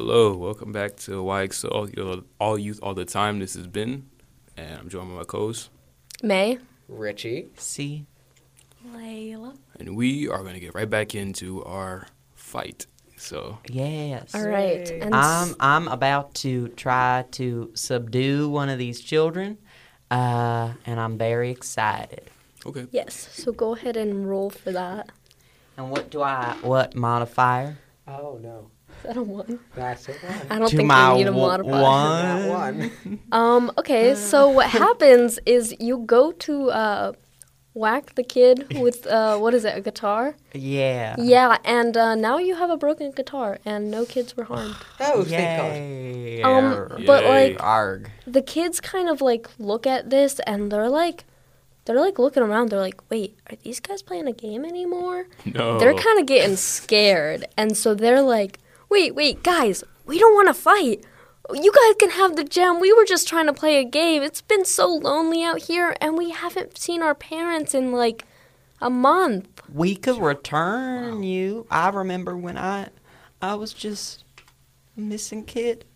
Hello, welcome back to YXO, all youth, all the time. This is Ben, and I'm joined by my co-host, May. Richie. C. Layla. and we are going to get right back into our fight. So, Yes. All right. And I'm about to try to subdue one of these children, and I'm very excited. okay. yes, so go ahead and roll for that. And what modifier? Oh, no. Is that a one? That's it. I don't To think my you need a modifier. That one. Okay, so what happens is you go to whack the kid with, what is it, a guitar? Yeah. Yeah, and now you have a broken guitar, and no kids were harmed. Oh, thank God. Yay. But, Yay. like, Arg. the kids kind of, like, look at this, and they're looking around. They're like, wait, are these guys playing a game anymore? No. They're kind of getting scared. And so they're like, wait, guys, we don't want to fight. You guys can have the gem. We were just trying to play a game. It's been so lonely out here, and we haven't seen our parents in, like, a month. We could return you. I remember when I was just a missing kid.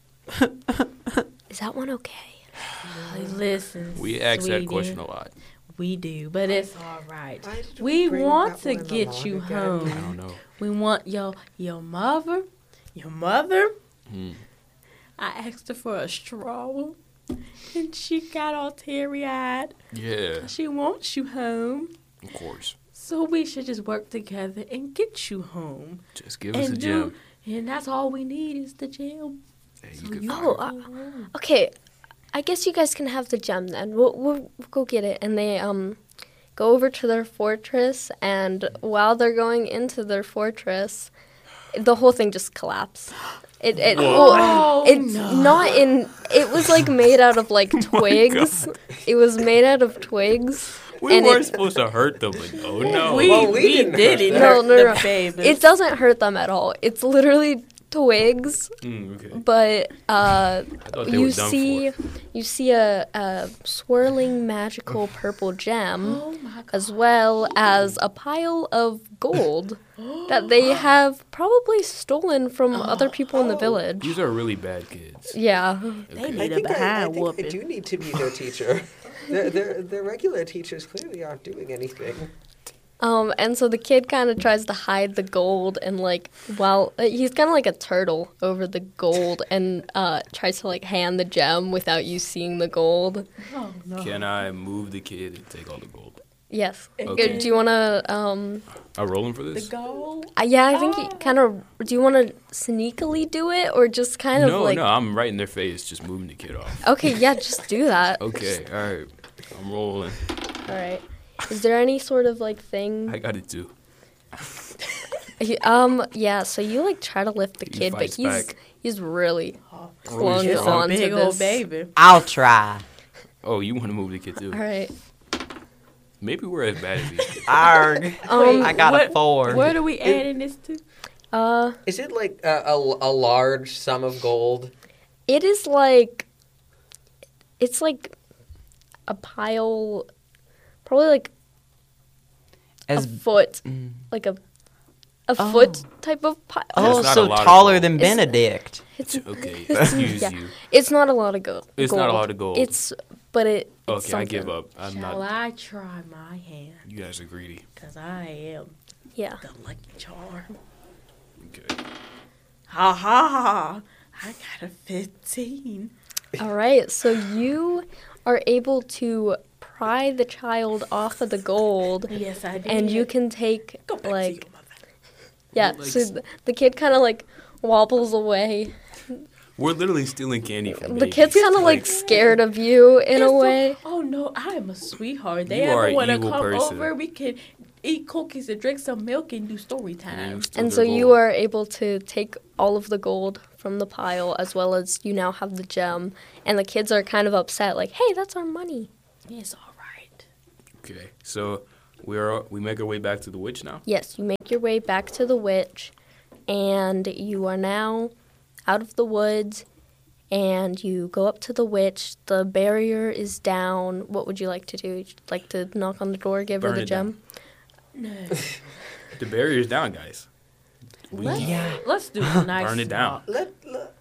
Is that one okay? Listen, We ask that sweetie, question a lot. We do, but it's all right. Why did We bring want that to one get you along I home. don't know. We want your mother. Hmm. I asked her for a straw, and she got all teary-eyed. Yeah, She wants you home, of course. so we should just work together and get you home. Just give us a gem. And that's all we need is the gem. Hey, So you can you find Oh, it. Okay, I guess you guys can have the gem then. We'll go get it. And they go over to their fortress, and while they're going into their fortress, the whole thing just collapsed. Oh, It's no. not in. It was like made out of like my twigs. It was made out of twigs. We and weren't it- supposed to hurt them, but oh no. We didn't did hurt it. them. No, no. Babies. It doesn't hurt them at all. It's literally twigs, Okay. but I thought they you were done see for. you see a swirling magical purple gem, Oh my God. as well as a pile of gold that they have probably stolen from other people in the village. These are really bad kids. Yeah. They Okay. need I a think I behind think I whooping. do need to be their teacher. Their regular teachers clearly aren't doing anything. And so the kid kind of tries to hide the gold, and like, while he's kind of like a turtle over the gold, and tries to like hand the gem without you seeing the gold. Oh no. Can I move the kid and take all the gold? Yes. Okay. Do you want to? Am I rolling for The this? goal. Yeah, I think you kind of. Do you want to sneakily do it, or just kind of No, like? no, I'm right in their face, just moving the kid off. Okay, yeah, just do that. Okay, all right. I'm rolling. All right. Is there any sort of like thing? I got it too. Yeah. So you like try to lift the He kid, but fights back. he's really Oh, clung he's It's strong. a on to big old this. baby. I'll try. Oh, you want to move the kid too? All right. Maybe we're as bad as these kids. Arg. I got a 4. What are we adding this to? Is it like a large sum of gold? It is like, it's like a pile, probably like As a foot, Mm. like a foot type of pile. Oh, That's not a so lot of taller gold. than It's- Benedict. It's, Okay, excuse yeah. you. It's not a lot of gold. It's not a lot of gold. It's, but it's Okay, I give something. up. I'm Shall not. I try my hand? You guys are greedy. Because I am Yeah. the lucky charm. Okay. Ha ha ha. I got a 15. All right. So you are able to pry the child off of the gold, Yes, I did. and you can take Go back to like, your mother. yeah. Like So the kid kind of like wobbles away. We're literally stealing candy from The babies. kid's kind of like scared of you in a It's so- way. Oh no, I am a sweetheart. They You are ever an want to evil come person. over, we can eat cookies and drink some milk and do story time. And so you are able to take all of the gold from the pile, as well as you now have the gem. And the kids are kind of upset, like, hey, that's our money. It's all right. Okay, so we make our way back to the witch now. Yes, you make your way back to the witch, and you are now out of the woods, and you go up to the witch. The barrier is down. What would you like to do? Would you like to knock on the door, give her Burn the it gem? No. The barrier's down, guys. Let's, Yeah. let's do a nice Burn it down. walk.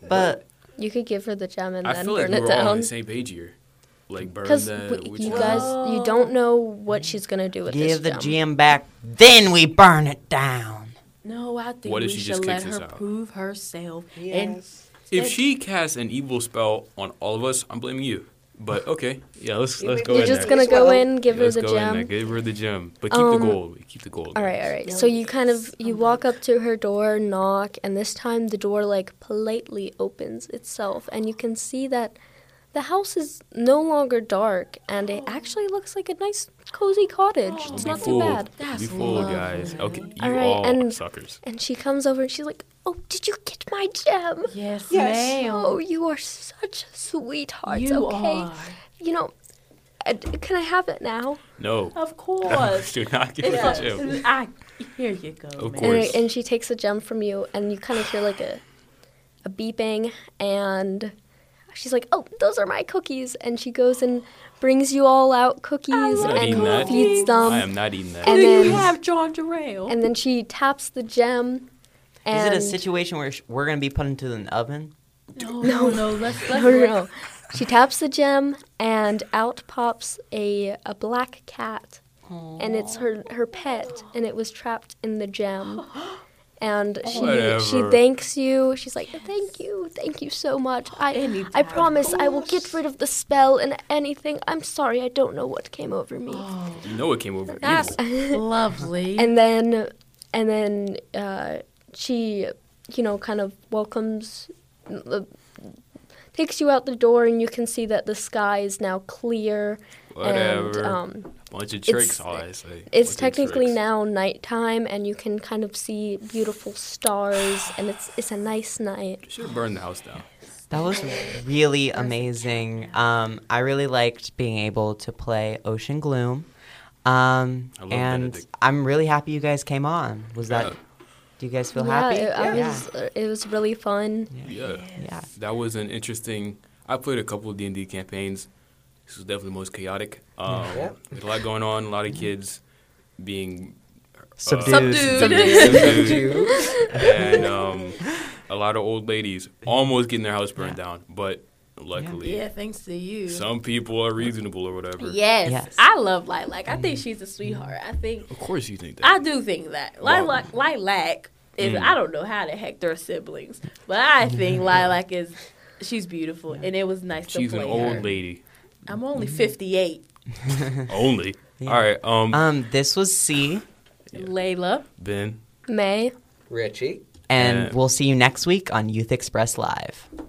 But You could give her the gem and I then feel like burn we it were all on down. the same page here. Like burn Because that. you guys, you don't know what she's gonna do with give the this gem. gem back, then we burn it down. No, I think What if we she should just let kicks us her out? prove herself. Yes. If she casts an evil spell on all of us, I'm blaming you. But okay, yeah, let's You go make- You're in just there. gonna As go well. in, give her Let's the go in there, gem. give her the gem, but keep the gold. Keep the gold. All right. So you kind of you walk up to her door, knock, and this time the door like politely opens itself, and you can see that the house is no longer dark, and it actually looks like a nice, cozy cottage. It's Be not too fooled. bad. That's Be fooled, lovely. guys. Okay, you All right, all and- suckers. And she comes over and she's like, "Oh, did you get my gem? Yes, Yes. ma'am. Oh, you are such a sweetheart. You okay, are. you know, can I have it now?" No. Of course. Do not give her the gem. Here you go, Of man. course. And she takes the gem from you, and you kind of hear like a beeping, and she's like, "Oh, those are my cookies," and she goes and brings you all out cookies Not eating and that. feeds I them, am not eating that. and Do then you have John Jarrell? and then she taps the gem. Is And it a situation where we're going to be put into an oven? No. Let's No. She taps the gem, and out pops a black cat, and it's her pet, and it was trapped in the gem. And she Whatever. thanks you. She's like, thank you so much. I Anytime. promise I will get rid of the spell and anything. I'm sorry, I don't know what came over me. You know it came over That's evil. lovely. And then she, kind of welcomes, takes you out the door, and you can see that the sky is now clear. Whatever. And Bunch of it's- tricks, all I say. it's Bunch of technically tricks. now nighttime, and you can kind of see beautiful stars, and it's a nice night. Should have burned the house down. That was really amazing. I really liked being able to play Ocean Gloom. And Benedict. I'm really happy you guys came on. Was that? Yeah. Do you guys feel Yeah, happy? it was really fun. Yeah. Yeah. That was an interesting. I played a couple of D&D campaigns. This was definitely the most chaotic. Yeah. There's a lot going on. A lot of kids being Subdued. subdued. And a lot of old ladies almost getting their house burned down. But luckily, yeah, thanks to you. some people are reasonable or whatever. Yes. Yes. I love Lilac. I think she's a sweetheart. I think Of course you think that. I do think that Lilac is. I don't know how the heck they're siblings, but I think Lilac is. She's beautiful, and it was nice She's to an play old her. lady. I'm only 58. Only. Yeah. All right. This was C, Layla. Ben. May. Richie. and Yeah. we'll see you next week on Youth Express Live.